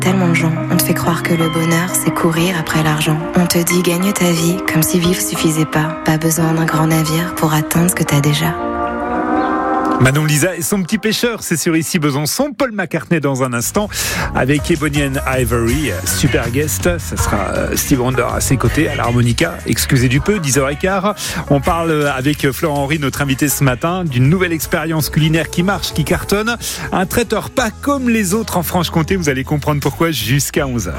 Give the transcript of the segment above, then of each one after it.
Tellement de gens, on te fait croire que le bonheur, c'est courir après l'argent. On te dit gagne ta vie, comme si vivre suffisait pas. Pas besoin d'un grand navire pour atteindre ce que t'as déjà. Manon Lisa et son petit pêcheur, c'est sur Ici Besançon. Paul McCartney dans un instant avec Ebony and Ivory, super guest. Ça sera Steve Wonder à ses côtés à l'harmonica. Excusez du peu, 10h15. On parle avec Florent Henry, notre invité ce matin, d'une nouvelle expérience culinaire qui marche, qui cartonne. Un traiteur pas comme les autres en Franche-Comté. Vous allez comprendre pourquoi jusqu'à 11h.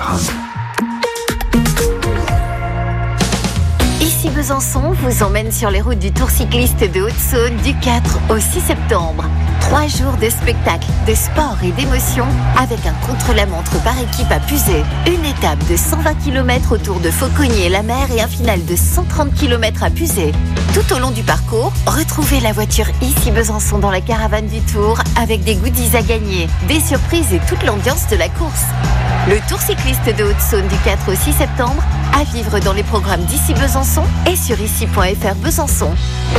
Ici Besançon vous emmène sur les routes du Tour cycliste de Haute-Saône du 4 au 6 septembre. 3 jours de spectacles, de sport et d'émotion avec un contre-la-montre par équipe à Puisay. Une étape de 120 km autour de Fauconnier et la mer et un final de 130 km à Puisay. Tout au long du parcours, retrouvez la voiture Ici Besançon dans la caravane du Tour avec des goodies à gagner, des surprises et toute l'ambiance de la course. Le Tour cycliste de Haute-Saône du 4 au 6 septembre, à vivre dans les programmes d'Ici Besançon et sur ici.fr Besançon.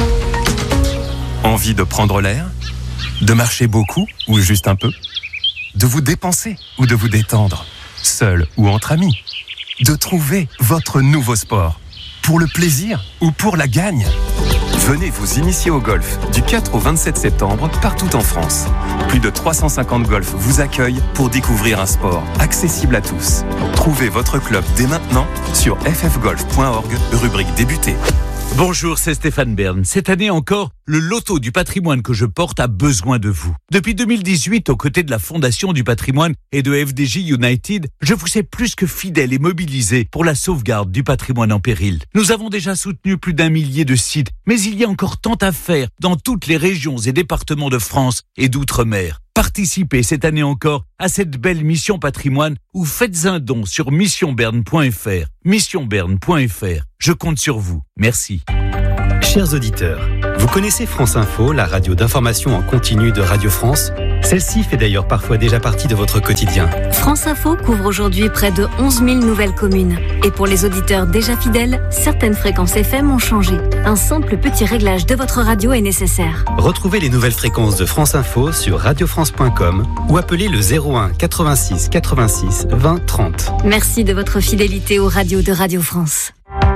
Envie de prendre l'air ? De marcher beaucoup ou juste un peu ? De vous dépenser ou de vous détendre ? Seul ou entre amis ? De trouver votre nouveau sport ? Pour le plaisir ou pour la gagne ? Venez vous initier au golf du 4 au 27 septembre partout en France. Plus de 350 golfs vous accueillent pour découvrir un sport accessible à tous. Trouvez votre club dès maintenant sur ffgolf.org, rubrique débuter. Bonjour, c'est Stéphane Bern. Cette année encore, le loto du patrimoine que je porte a besoin de vous. Depuis 2018, aux côtés de la Fondation du patrimoine et de FDJ United, je vous sais plus que fidèle et mobilisé pour la sauvegarde du patrimoine en péril. Nous avons déjà soutenu plus d'1 millier de sites, mais il y a encore tant à faire dans toutes les régions et départements de France et d'outre-mer. Participez cette année encore à cette belle mission patrimoine ou faites un don sur missionberne.fr. Missionberne.fr. Je compte sur vous. Merci. Chers auditeurs, vous connaissez France Info, la radio d'information en continu de Radio France ? Celle-ci fait d'ailleurs parfois déjà partie de votre quotidien. France Info couvre aujourd'hui près de 11 000 nouvelles communes. Et pour les auditeurs déjà fidèles, certaines fréquences FM ont changé. Un simple petit réglage de votre radio est nécessaire. Retrouvez les nouvelles fréquences de France Info sur radiofrance.com ou appelez le 01 86 86 20 30. Merci de votre fidélité aux radios de Radio France.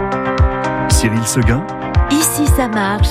Cyril Seguin. Ici ça marche.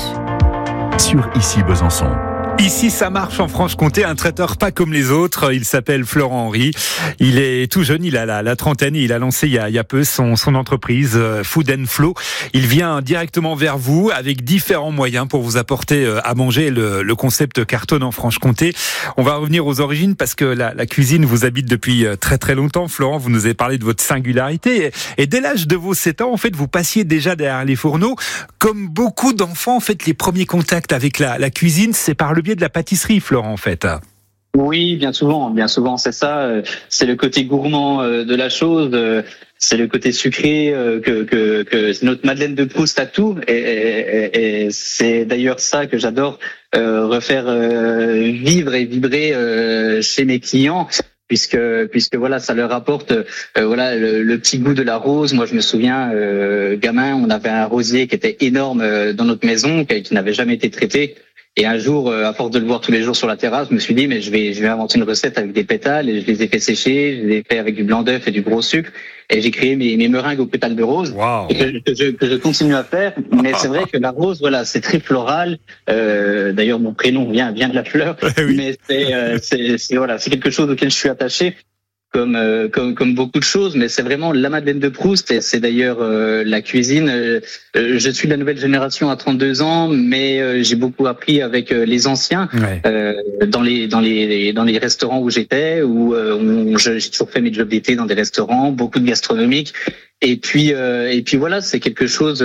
Sur Ici Besançon. Ici, ça marche en Franche-Comté, un traiteur pas comme les autres. Il s'appelle Florent Henry. Il est tout jeune, il a la trentaine et il a lancé il y a peu son entreprise Food & Flow. Il vient directement vers vous avec différents moyens pour vous apporter à manger. Le concept cartonne en Franche-Comté. On va revenir aux origines parce que la cuisine vous habite depuis très très longtemps. Florent, vous nous avez parlé de votre singularité et dès l'âge de vos 7 ans, en fait, vous passiez déjà derrière les fourneaux. Comme beaucoup d'enfants, en fait, les premiers contacts avec la cuisine, c'est par le biais de la pâtisserie, Florent, en fait. Oui, bien souvent, c'est ça. C'est le côté gourmand de la chose. C'est le côté sucré que notre Madeleine de Proust a tout. Et c'est d'ailleurs ça que j'adore refaire vivre et vibrer chez mes clients. Puisque voilà, ça leur apporte le petit goût de la rose. Moi, je me souviens, gamin, on avait un rosier qui était énorme dans notre maison, qui n'avait jamais été traité. Et un jour, à force de le voir tous les jours sur la terrasse, je me suis dit, mais je vais inventer une recette avec des pétales, et je les ai fait sécher, je les ai fait avec du blanc d'œuf et du gros sucre, et j'ai créé mes meringues aux pétales de rose, wow. que je continue à faire. Mais c'est vrai que la rose, voilà, c'est très floral. D'ailleurs, mon prénom vient de la fleur, oui. Mais c'est quelque chose auquel je suis attaché. Comme beaucoup de choses, mais c'est vraiment la Madeleine de Proust et c'est d'ailleurs la cuisine. Je suis de la nouvelle génération à 32 ans, mais j'ai beaucoup appris avec les anciens dans les restaurants où j'étais, où j'ai toujours fait mes jobs d'été dans des restaurants, beaucoup de gastronomique. Et puis voilà, c'est quelque chose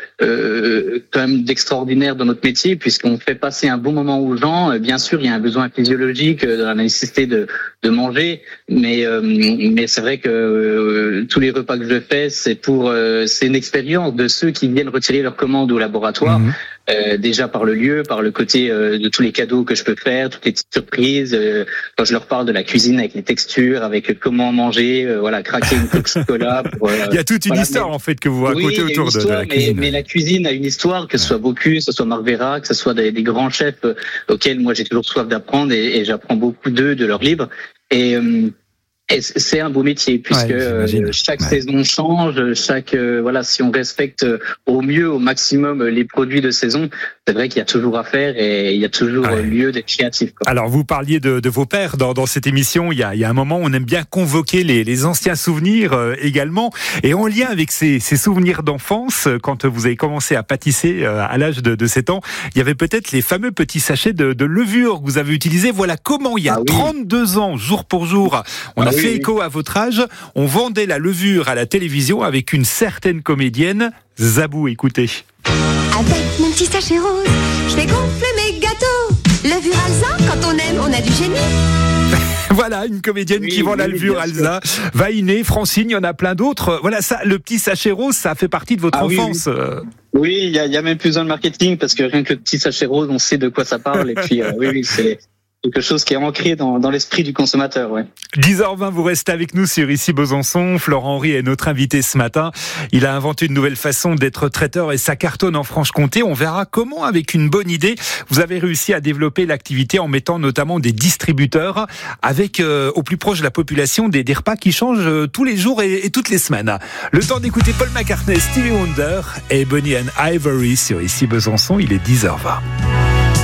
quand même d'extraordinaire dans notre métier, puisqu'on fait passer un bon moment aux gens. Bien sûr, il y a un besoin physiologique dans la nécessité de manger, mais c'est vrai que tous les repas que je fais, c'est une expérience de ceux qui viennent retirer leur commande au laboratoire. Déjà par le lieu, par le côté de tous les cadeaux que je peux faire, toutes les petites surprises, quand je leur parle de la cuisine avec les textures, avec comment manger, craquer une coque chocolat. Il y a toute une histoire en fait que vous racontez autour de la cuisine. Mais la cuisine a une histoire, que ce soit Bocuse, que ce soit Marc Vera, que ce soit des grands chefs auxquels moi j'ai toujours soif d'apprendre et j'apprends beaucoup d'eux, de leurs livres. Et c'est un beau métier puisque chaque saison change, si on respecte au mieux, au maximum les produits de saison, c'est vrai qu'il y a toujours à faire et il y a toujours lieu d'être créatif. Alors vous parliez de vos pères dans cette émission, il y a un moment où on aime bien convoquer les anciens souvenirs également, et en lien avec ces souvenirs d'enfance, quand vous avez commencé à pâtisser à l'âge de 7 ans, il y avait peut-être les fameux petits sachets de levure que vous avez utilisés. Voilà comment il y a 32 ans, jour pour jour, on a fait écho à votre âge, on vendait la levure à la télévision avec une certaine comédienne, Zabou, écoutez. Avec mon petit sachet rose, je fais gonfler mes gâteaux. Levure Alza, quand on aime, on a du génie. Voilà, une comédienne qui vend la levure Alza. Vainé, Francine, il y en a plein d'autres. Voilà, ça, le petit sachet rose, ça fait partie de votre enfance. Oui, il y a même plus besoin de marketing parce que rien que le petit sachet rose, on sait de quoi ça parle. Et puis, c'est quelque chose qui est ancré dans l'esprit du consommateur. 10h20, vous restez avec nous sur Ici Besançon. Florent Henry est notre invité ce matin. Il a inventé une nouvelle façon d'être traiteur et ça cartonne en Franche-Comté. On verra comment, avec une bonne idée, vous avez réussi à développer l'activité en mettant notamment des distributeurs avec au plus proche de la population des repas qui changent tous les jours et toutes les semaines. Le temps d'écouter Paul McCartney, Stevie Wonder et Bonnie and Ivory sur Ici Besançon. Il est 10h20.